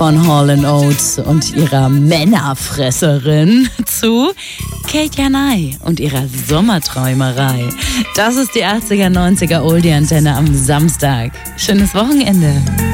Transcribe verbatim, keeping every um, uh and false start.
von Hall and Oates und ihrer Männerfresserin zu Kate Janai und ihrer Sommerträumerei. Das ist die achtziger, neunziger Oldie-Antenne am Samstag. Schönes Wochenende.